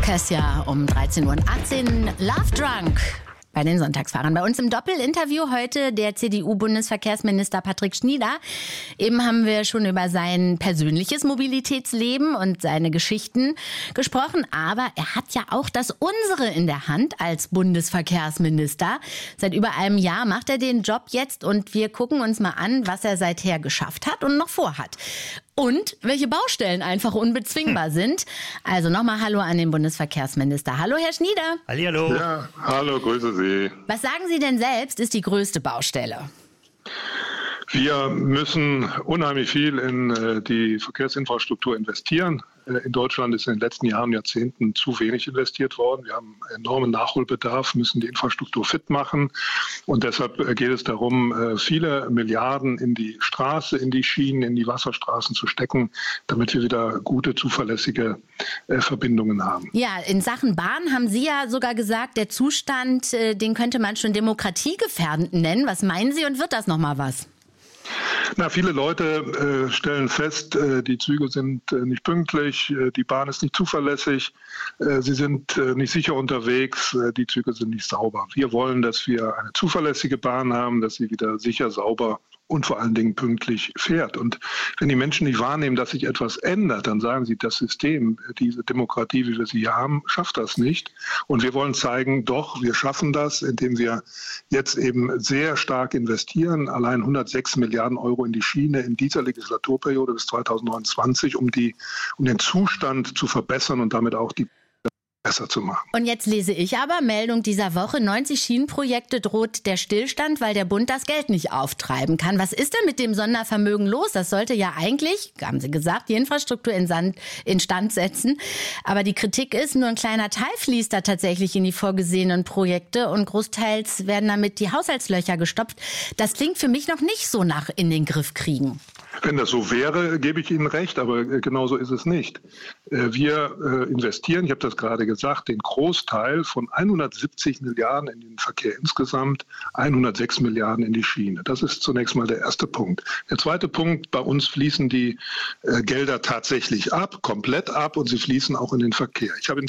Kessia um 13:18 Uhr. Love Drunk bei den Sonntagsfahrern. Bei uns im Doppelinterview heute der CDU-Bundesverkehrsminister Patrick Schnieder. Eben haben wir schon über sein persönliches Mobilitätsleben und seine Geschichten gesprochen. Aber er hat ja auch das Unsere in der Hand als Bundesverkehrsminister. Seit über einem Jahr macht er den Job jetzt und wir gucken uns mal an, was er seither geschafft hat und noch vorhat. Und welche Baustellen einfach unbezwingbar sind. Also nochmal Hallo an den Bundesverkehrsminister. Hallo, Herr Schnieder. Hallihallo. Ja, hallo, grüße Sie. Was sagen Sie denn selbst, ist die größte Baustelle? Wir müssen unheimlich viel in die Verkehrsinfrastruktur investieren. In Deutschland ist in den letzten Jahren, Jahrzehnten zu wenig investiert worden. Wir haben enormen Nachholbedarf, müssen die Infrastruktur fit machen. Und deshalb geht es darum, viele Milliarden in die Straße, in die Schienen, in die Wasserstraßen zu stecken, damit wir wieder gute, zuverlässige Verbindungen haben. Ja, in Sachen Bahn haben Sie ja sogar gesagt, der Zustand, den könnte man schon demokratiegefährdend nennen. Was meinen Sie und wird das nochmal was? Na, viele Leute stellen fest, die Züge sind nicht pünktlich, die Bahn ist nicht zuverlässig, sie sind nicht sicher unterwegs, die Züge sind nicht sauber. Wir wollen, dass wir eine zuverlässige Bahn haben, dass sie wieder sicher, sauber und vor allen Dingen pünktlich fährt. Und wenn die Menschen nicht wahrnehmen, dass sich etwas ändert, dann sagen sie, das System, diese Demokratie, wie wir sie hier haben, schafft das nicht. Und wir wollen zeigen, doch, wir schaffen das, indem wir jetzt eben sehr stark investieren, allein 106 Milliarden Euro in die Schiene in dieser Legislaturperiode bis 2029, um den Zustand zu verbessern und damit auch die besser zu machen. Und jetzt lese ich aber, Meldung dieser Woche, 90 Schienenprojekte droht der Stillstand, weil der Bund das Geld nicht auftreiben kann. Was ist denn mit dem Sondervermögen los? Das sollte ja eigentlich, haben Sie gesagt, die Infrastruktur instand setzen. Aber die Kritik ist, nur ein kleiner Teil fließt da tatsächlich in die vorgesehenen Projekte und großteils werden damit die Haushaltslöcher gestopft. Das klingt für mich noch nicht so nach in den Griff kriegen. Wenn das so wäre, gebe ich Ihnen recht, aber genauso ist es nicht. Wir investieren, ich habe das gerade gesagt, den Großteil von 170 Milliarden in den Verkehr insgesamt, 106 Milliarden in die Schiene. Das ist zunächst mal der erste Punkt. Der zweite Punkt, bei uns fließen die Gelder tatsächlich ab, komplett ab und sie fließen auch in den Verkehr. Ich habe in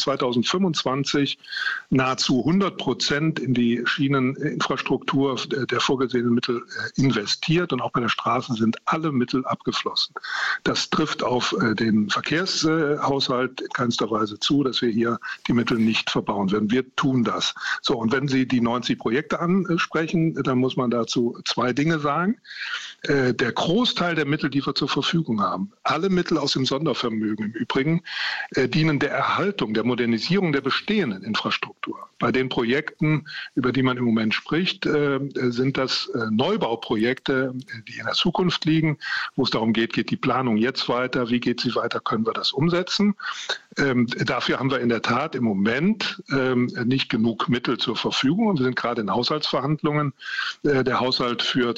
2025 nahezu 100% in die Schieneninfrastruktur der vorgesehenen Mittel investiert und auch bei der Straße sind alle Mittel abgeflossen. Das trifft auf den Verkehrshaushalt in keinster Weise zu, dass wir hier die Mittel nicht verbauen werden. Wir tun das. So, und wenn Sie die 90 Projekte ansprechen, dann muss man dazu zwei Dinge sagen. Der Großteil der Mittel, die wir zur Verfügung haben, alle Mittel aus dem Sondervermögen im Übrigen, dienen der Erhaltung, der Modernisierung der bestehenden Infrastruktur. Bei den Projekten, über die man im Moment spricht, sind das Neubauprojekte, die in der Zukunft liegen, wo es darum geht die Planung jetzt weiter, wie geht sie weiter, können wir das umsetzen. Dafür haben wir in der Tat im Moment nicht genug Mittel zur Verfügung. Wir sind gerade in Haushaltsverhandlungen. Der Haushalt für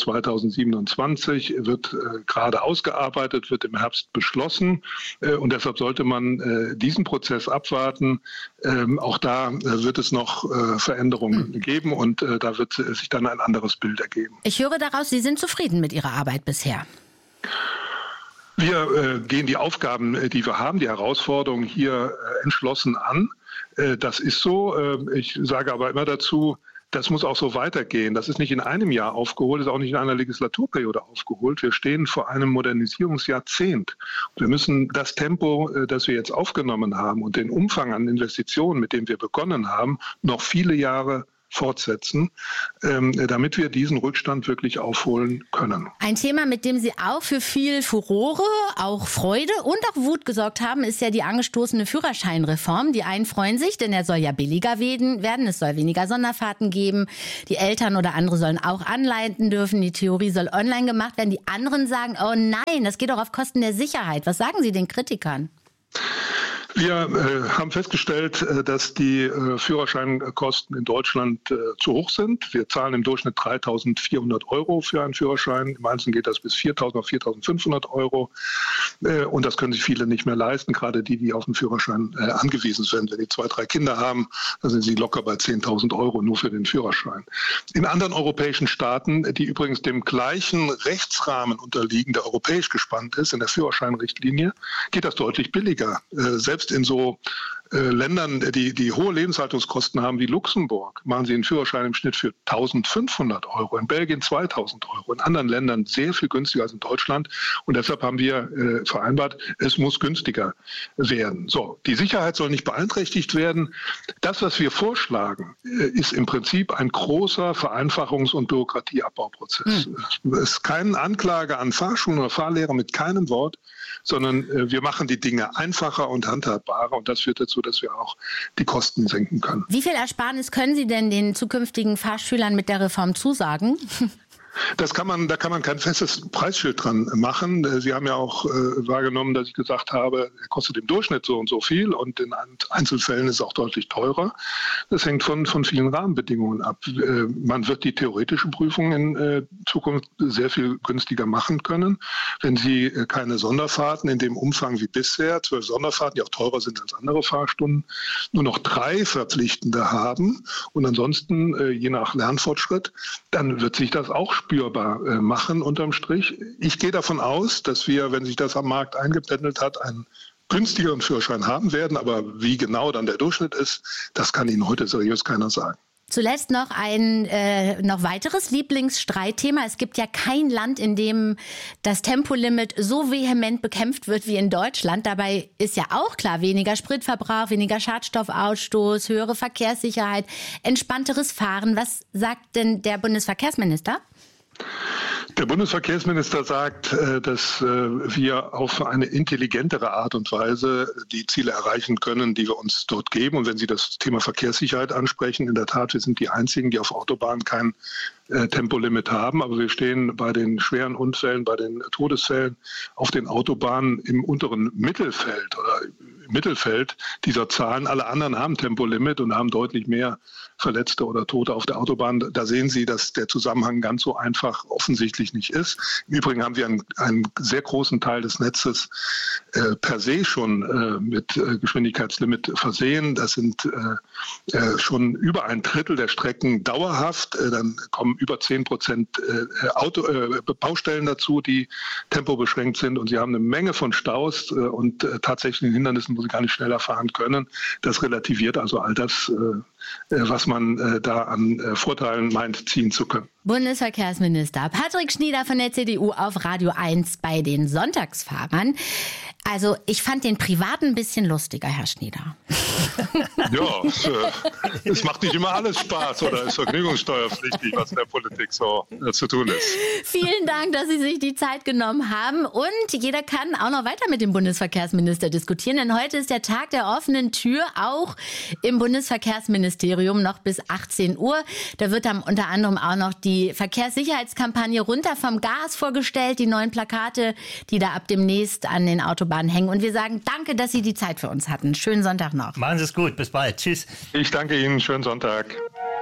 2027 wird gerade ausgearbeitet, wird im Herbst beschlossen. Und deshalb sollte man diesen Prozess abwarten. Auch da wird es noch Veränderungen geben und da wird sich dann ein anderes Bild ergeben. Ich höre daraus, Sie sind zufrieden mit Ihrer Arbeit bisher. Wir gehen die Aufgaben, die wir haben, die Herausforderungen hier entschlossen an. Das ist so. Ich sage aber immer dazu, das muss auch so weitergehen. Das ist nicht in einem Jahr aufgeholt, ist auch nicht in einer Legislaturperiode aufgeholt. Wir stehen vor einem Modernisierungsjahrzehnt. Wir müssen das Tempo, das wir jetzt aufgenommen haben und den Umfang an Investitionen, mit dem wir begonnen haben, noch viele Jahre fortsetzen, damit wir diesen Rückstand wirklich aufholen können. Ein Thema, mit dem Sie auch für viel Furore, auch Freude und auch Wut gesorgt haben, ist ja die angestoßene Führerscheinreform. Die einen freuen sich, denn er soll ja billiger werden. Es soll weniger Sonderfahrten geben. Die Eltern oder andere sollen auch anleiten dürfen. Die Theorie soll online gemacht werden. Die anderen sagen, oh nein, das geht doch auf Kosten der Sicherheit. Was sagen Sie den Kritikern? Wir haben festgestellt, dass die Führerscheinkosten in Deutschland zu hoch sind. Wir zahlen im Durchschnitt 3.400 € für einen Führerschein. Im Einzelnen geht das bis 4.000 oder 4.500 €. Und das können sich viele nicht mehr leisten, gerade die auf den Führerschein angewiesen sind. Wenn die 2, 3 Kinder haben, dann sind sie locker bei 10.000 € nur für den Führerschein. In anderen europäischen Staaten, die übrigens dem gleichen Rechtsrahmen unterliegen, der europäisch gespannt ist, in der Führerscheinrichtlinie, geht das deutlich billiger. Selbst in so Ländern, die hohe Lebenshaltungskosten haben wie Luxemburg, machen sie einen Führerschein im Schnitt für 1.500 €, in Belgien 2.000 €, in anderen Ländern sehr viel günstiger als in Deutschland. Und deshalb haben wir vereinbart, es muss günstiger werden. So, die Sicherheit soll nicht beeinträchtigt werden. Das, was wir vorschlagen, ist im Prinzip ein großer Vereinfachungs- und Bürokratieabbauprozess. Es ist keine Anklage an Fahrschulen oder Fahrlehrer mit keinem Wort, sondern wir machen die Dinge einfacher und handhabbarer und das führt dazu, dass wir auch die Kosten senken können. Wie viel Ersparnis können Sie denn den zukünftigen Fahrschülern mit der Reform zusagen? Da kann man kein festes Preisschild dran machen. Sie haben ja auch wahrgenommen, dass ich gesagt habe, er kostet im Durchschnitt so und so viel und in Einzelfällen ist es auch deutlich teurer. Das hängt von vielen Rahmenbedingungen ab. Man wird die theoretische Prüfung in Zukunft sehr viel günstiger machen können, wenn Sie keine Sonderfahrten in dem Umfang wie bisher, 12 Sonderfahrten, die auch teurer sind als andere Fahrstunden, nur noch 3 verpflichtende haben und ansonsten je nach Lernfortschritt, dann wird sich das auch spürbar machen unterm Strich. Ich gehe davon aus, dass wir, wenn sich das am Markt eingependelt hat, einen günstigeren Führerschein haben werden. Aber wie genau dann der Durchschnitt ist, das kann Ihnen heute seriös keiner sagen. Zuletzt noch ein noch weiteres Lieblingsstreitthema. Es gibt ja kein Land, in dem das Tempolimit so vehement bekämpft wird wie in Deutschland. Dabei ist ja auch klar, weniger Spritverbrauch, weniger Schadstoffausstoß, höhere Verkehrssicherheit, entspannteres Fahren. Was sagt denn der Bundesverkehrsminister? Der Bundesverkehrsminister sagt, dass wir auf eine intelligentere Art und Weise die Ziele erreichen können, die wir uns dort geben. Und wenn Sie das Thema Verkehrssicherheit ansprechen, in der Tat, wir sind die Einzigen, die auf Autobahnen kein Tempolimit haben. Aber wir stehen bei den schweren Unfällen, bei den Todesfällen auf den Autobahnen im unteren Mittelfeld oder im Mittelfeld dieser Zahlen. Alle anderen haben Tempolimit und haben deutlich mehr Verletzte oder Tote auf der Autobahn. Da sehen Sie, dass der Zusammenhang ganz so einfach offensichtlich nicht ist. Im Übrigen haben wir einen sehr großen Teil des Netzes per se schon mit Geschwindigkeitslimit versehen. Das sind schon über ein Drittel der Strecken dauerhaft. Dann kommen über 10% Baustellen dazu, die tempobeschränkt sind. Und Sie haben eine Menge von Staus und tatsächlichen Hindernissen, wo Sie gar nicht schneller fahren können. Das relativiert also all das, was man da an Vorteilen meint, ziehen zu können. Bundesverkehrsminister Patrick Schnieder von der CDU auf Radio 1 bei den Sonntagsfahrern. Also ich fand den privat ein bisschen lustiger, Herr Schnieder. Ja, es macht nicht immer alles Spaß oder ist vergnügungssteuerpflichtig, was in der Politik so zu tun ist. Vielen Dank, dass Sie sich die Zeit genommen haben. Und jeder kann auch noch weiter mit dem Bundesverkehrsminister diskutieren, denn heute ist der Tag der offenen Tür, auch im Bundesverkehrsministerium noch bis 18 Uhr. Da wird dann unter anderem auch noch die Verkehrssicherheitskampagne Runter vom Gas vorgestellt, die neuen Plakate, die da ab demnächst an den Autobahnen hängen. Und wir sagen danke, dass Sie die Zeit für uns hatten. Schönen Sonntag noch. Machen Sie es gut. Bis bald. Tschüss. Ich danke Ihnen. Schönen Sonntag.